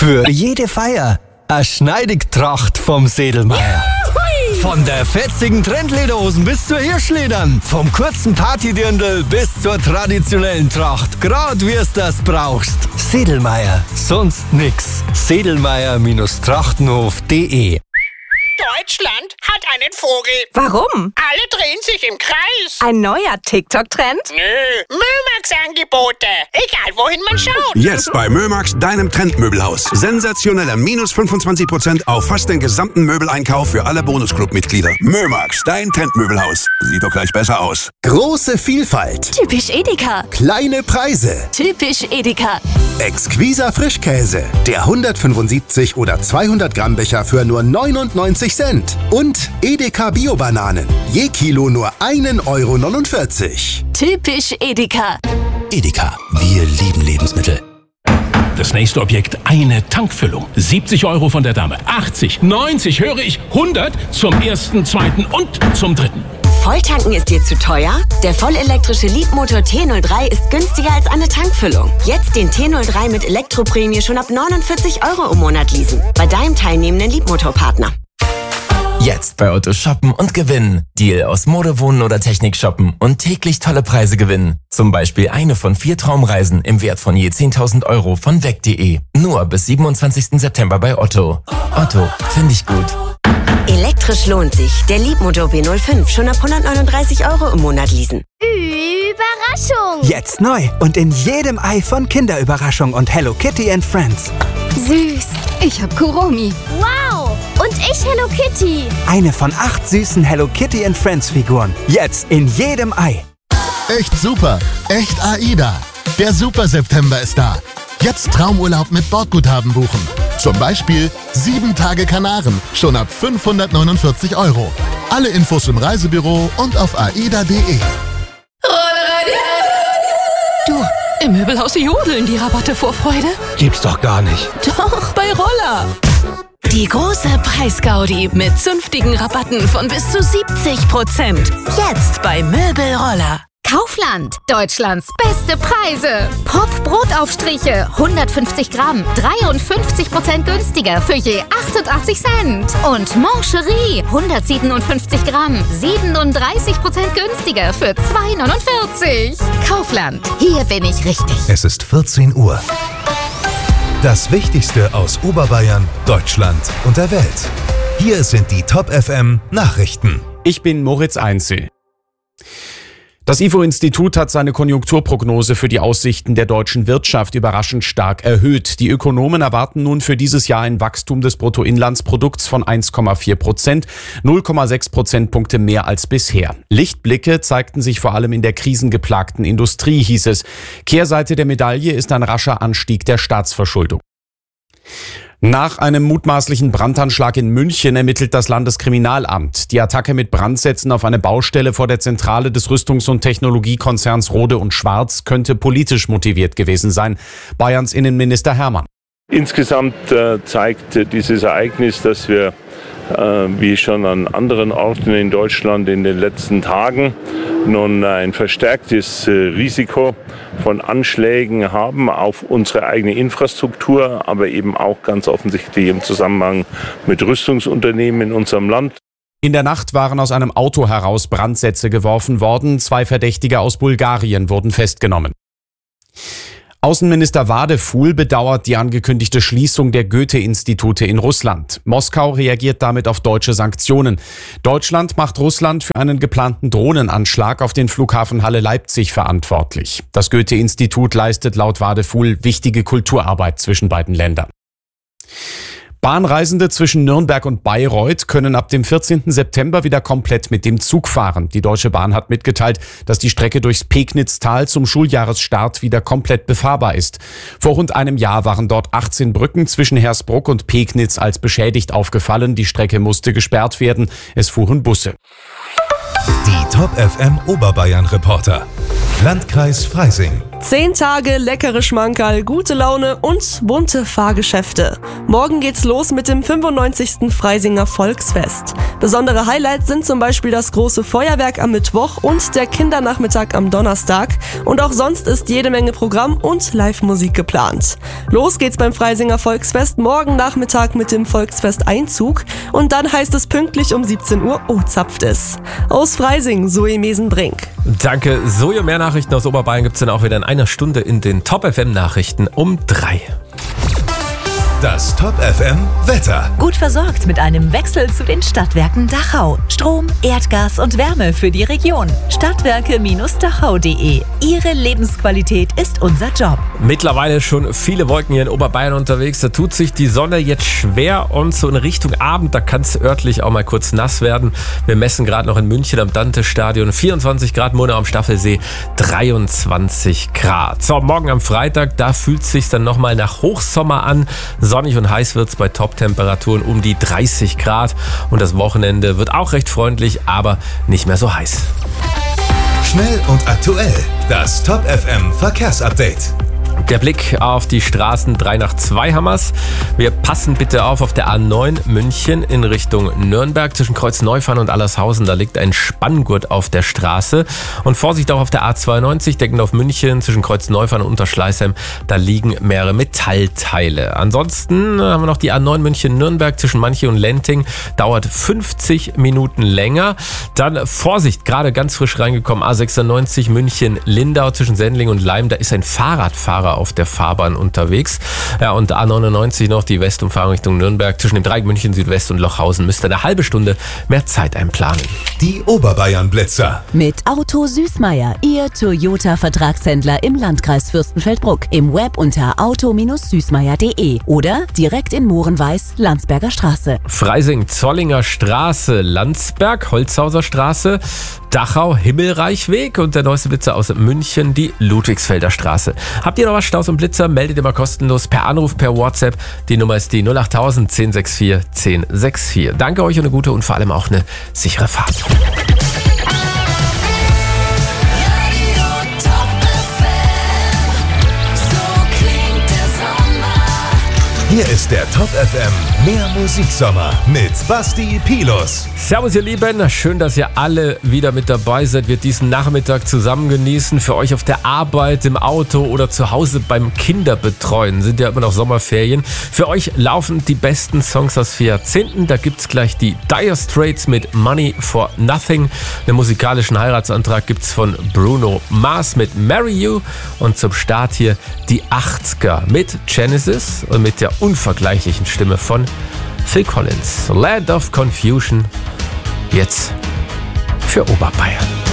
Für jede Feier eine Schneidigtracht vom Sedelmeier. Von der fetzigen Trendlederhosen bis zur Hirschledern. Vom kurzen Partydirndl bis zur traditionellen Tracht. Grad wie es das brauchst. Sedelmeier. Sonst nix. Sedelmeier-trachtenhof.de. Deutschland hat einen Vogel. Warum? Alle drehen sich im Kreis. Ein neuer TikTok-Trend? Nö, Mömax-Angebote. Egal, wohin man schaut. Jetzt bei Mömax, deinem Trendmöbelhaus. Sensationelle minus 25% auf fast den gesamten Möbeleinkauf für alle Bonusclub-Mitglieder. Mömax, dein Trendmöbelhaus. Sieht doch gleich besser aus. Große Vielfalt. Typisch Edeka. Kleine Preise. Typisch Edeka. Exquiser Frischkäse. Der 175 oder 200 Gramm Becher für nur 99 Cent. Und Edeka Bio-Bananen. Je Kilo nur 1,49 €. Typisch Edeka. Edeka, wir lieben Lebensmittel. Das nächste Objekt, eine Tankfüllung. 70 € von der Dame. 80, 90, höre ich, 100 zum ersten, zweiten und zum dritten. Volltanken ist dir zu teuer? Der vollelektrische Leapmotor T03 ist günstiger als eine Tankfüllung. Jetzt den T03 mit Elektroprämie schon ab 49 € im Monat leasen. Bei deinem teilnehmenden Leapmotor-Partner. Jetzt bei Otto shoppen und gewinnen. Deal aus Mode, Wohnen oder Technik shoppen und täglich tolle Preise gewinnen. Zum Beispiel eine von 4 Traumreisen im Wert von je 10.000 € von weg.de. Nur bis 27. September bei Otto. Otto, finde ich gut. Elektrisch lohnt sich. Der Leapmotor B05 schon ab 139 € im Monat leasen. Überraschung! Jetzt neu und in jedem Ei von Kinderüberraschung und Hello Kitty and Friends. Süß. Ich hab Kuromi. Wow. Und ich Hello Kitty. Eine von 8 süßen Hello Kitty and Friends Figuren. Jetzt in jedem Ei. Echt super. Echt AIDA. Der Super September ist da. Jetzt Traumurlaub mit Bordguthaben buchen. Zum Beispiel 7 Tage Kanaren. Schon ab 549 €. Alle Infos im Reisebüro und auf aida.de. Du, im Möbelhaus jodeln die Rabatte vor Freude. Gibt's doch gar nicht. Doch, bei Roller. Die große Preisgaudi mit zünftigen Rabatten von bis zu 70%. Jetzt bei Möbelroller. Kaufland. Deutschlands beste Preise. Pop Brotaufstriche. 150 Gramm. 53% günstiger für je 88 Cent. Und Mancherie. 157 Gramm. 37% günstiger für 2,49 €. Kaufland. Hier bin ich richtig. Es ist 14 Uhr. Das Wichtigste aus Oberbayern, Deutschland und der Welt. Hier sind die Top FM Nachrichten. Ich bin Moritz Einzel. Das IFO-Institut hat seine Konjunkturprognose für die Aussichten der deutschen Wirtschaft überraschend stark erhöht. Die Ökonomen erwarten nun für dieses Jahr ein Wachstum des Bruttoinlandsprodukts von 1,4%, 0,6 Prozentpunkte mehr als bisher. Lichtblicke zeigten sich vor allem in der krisengeplagten Industrie, hieß es. Kehrseite der Medaille ist ein rascher Anstieg der Staatsverschuldung. Nach einem mutmaßlichen Brandanschlag in München ermittelt das Landeskriminalamt. Die Attacke mit Brandsätzen auf eine Baustelle vor der Zentrale des Rüstungs- und Technologiekonzerns Rode und Schwarz könnte politisch motiviert gewesen sein. Bayerns Innenminister Hermann. Insgesamt zeigt dieses Ereignis, dass wir wie schon an anderen Orten in Deutschland in den letzten Tagen nun ein verstärktes Risiko von Anschlägen haben auf unsere eigene Infrastruktur, aber eben auch ganz offensichtlich im Zusammenhang mit Rüstungsunternehmen in unserem Land. In der Nacht waren aus einem Auto heraus Brandsätze geworfen worden. 2 Verdächtige aus Bulgarien wurden festgenommen. Außenminister Wadefuhl bedauert die angekündigte Schließung der Goethe-Institute in Russland. Moskau reagiert damit auf deutsche Sanktionen. Deutschland macht Russland für einen geplanten Drohnenanschlag auf den Flughafen Halle-Leipzig verantwortlich. Das Goethe-Institut leistet laut Wadefuhl wichtige Kulturarbeit zwischen beiden Ländern. Bahnreisende zwischen Nürnberg und Bayreuth können ab dem 14. September wieder komplett mit dem Zug fahren. Die Deutsche Bahn hat mitgeteilt, dass die Strecke durchs Pegnitztal zum Schuljahresstart wieder komplett befahrbar ist. Vor rund einem Jahr waren dort 18 Brücken zwischen Hersbruck und Pegnitz als beschädigt aufgefallen. Die Strecke musste gesperrt werden. Es fuhren Busse. Die Top FM Oberbayern Reporter. Landkreis Freising. 10 Tage, leckere Schmankerl, gute Laune und bunte Fahrgeschäfte. Morgen geht's los mit dem 95. Freisinger Volksfest. Besondere Highlights sind zum Beispiel das große Feuerwerk am Mittwoch und der Kindernachmittag am Donnerstag. Und auch sonst ist jede Menge Programm und Live-Musik geplant. Los geht's beim Freisinger Volksfest morgen Nachmittag mit dem Volksfesteinzug. Und dann heißt es pünktlich um 17 Uhr, zapft es. Aus Freising, Zoe Mesenbrink. Danke, Zoe. Mehr Nachrichten aus Oberbayern gibt's dann auch wieder in einer Stunde in den Top-FM-Nachrichten um 3. Das Top-FM-Wetter. Gut versorgt mit einem Wechsel zu den Stadtwerken Dachau. Strom, Erdgas und Wärme für die Region. Stadtwerke-dachau.de. Ihre Lebensqualität ist unser Job. Mittlerweile schon viele Wolken hier in Oberbayern unterwegs. Da tut sich die Sonne jetzt schwer und so in Richtung Abend, da kann es örtlich auch mal kurz nass werden. Wir messen gerade noch in München am Dante-Stadion 24 Grad, Murnau am Staffelsee 23 Grad. So, morgen am Freitag, da fühlt es sich dann nochmal nach Hochsommer an. Sonnig und heiß wird es bei Top-Temperaturen um die 30 Grad. Und das Wochenende wird auch recht freundlich, aber nicht mehr so heiß. Schnell und aktuell. Das Top-FM Verkehrsupdate. Der Blick auf die Straßen 3 nach 2 Hammers. Wir passen bitte auf der A9 München in Richtung Nürnberg zwischen Kreuzneufahren und Allershausen. Da liegt ein Spanngurt auf der Straße. Und Vorsicht auch auf der A92 deckend auf München zwischen Kreuzneufahren und Unterschleißheim. Da liegen mehrere Metallteile. Ansonsten haben wir noch die A9 München Nürnberg zwischen Manche und Lenting. Dauert 50 Minuten länger. Dann Vorsicht, gerade ganz frisch reingekommen, A96 München Lindau zwischen Sendling und Leim. Da ist ein Fahrradfahrer auf der Fahrbahn unterwegs. Ja, und A99 noch die Westumfahrung Richtung Nürnberg zwischen dem Dreieck München Südwest und Lochhausen. Müsst ihr eine halbe Stunde mehr Zeit einplanen. Die Oberbayern-Blitzer. Mit Auto Süßmeier, Ihr Toyota-Vertragshändler im Landkreis Fürstenfeldbruck. Im Web unter auto-süßmeier.de oder direkt in Mohrenweiß, Landsberger Straße. Freising, Zollinger Straße, Landsberg, Holzhauser Straße, Dachau, Himmelreichweg und der neueste Blitzer aus München, die Ludwigsfelder Straße. Habt ihr noch was, Staus und Blitzer? Meldet ihr mal kostenlos per Anruf, per WhatsApp. Die Nummer ist die 08000 1064 1064. Danke euch und eine gute und vor allem auch eine sichere Fahrt. Hier ist der Top-FM Mehr Musiksommer mit Basti Pilus. Servus ihr Lieben, schön, dass ihr alle wieder mit dabei seid. Wir diesen Nachmittag zusammen genießen. Für euch auf der Arbeit, im Auto oder zu Hause beim Kinderbetreuen sind ja immer noch Sommerferien. Für euch laufen die besten Songs aus 4 Jahrzehnten. Da gibt's gleich die Dire Straits mit Money for Nothing. Den musikalischen Heiratsantrag gibt's von Bruno Mars mit Marry You. Und zum Start hier die 80er mit Genesis und mit der unvergleichlichen Stimme von Phil Collins. Land of Confusion. Jetzt für Oberbayern.